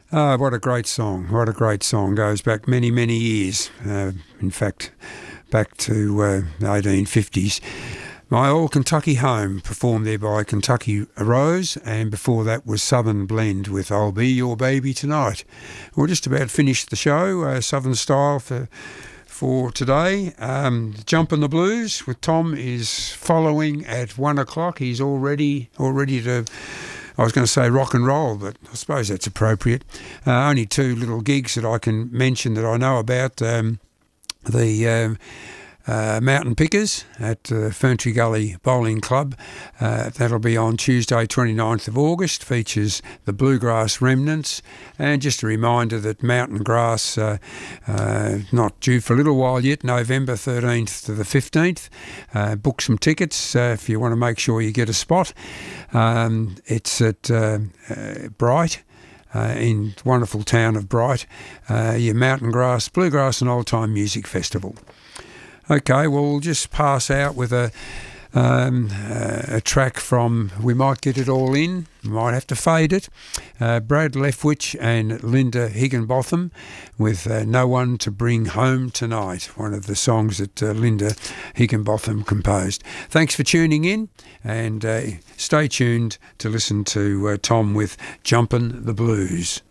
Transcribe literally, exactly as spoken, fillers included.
Ah, what a great song. What a great song. Goes back many, many years. Uh, in fact, back to uh, the eighteen fifties. My Old Kentucky Home, performed there by Kentucky Rose, and before that was Southern Blend with I'll Be Your Baby Tonight. We're just about finished the show, uh, Southern style for for today. Um, Jumpin' the Blues with Tom is following at one o'clock. He's already all ready to, I was going to say rock and roll, but I suppose that's appropriate. Uh, only two little gigs that I can mention that I know about. Um, the um, uh, Mountain Pickers at uh, Ferntree Gully Bowling Club. Uh, that'll be on Tuesday, twenty-ninth of August. Features the Bluegrass Remnants. And just a reminder that Mountain Grass, uh, uh, not due for a little while yet, November thirteenth to the fifteenth. Uh, book some tickets uh, if you want to make sure you get a spot. Um, it's at uh, uh, Bright. Uh, in wonderful town of Bright, uh, your Mountain Grass, Bluegrass and Old Time Music Festival. Okay, well, we'll just pass out with a um, uh, a track from We Might Get It All In, might have to fade it, uh, Brad Leftwich and Linda Higginbotham with uh, No One to Bring Home Tonight, one of the songs that uh, Linda Higginbotham composed. Thanks for tuning in, and uh, stay tuned to listen to uh, Tom with Jumpin' the Blues.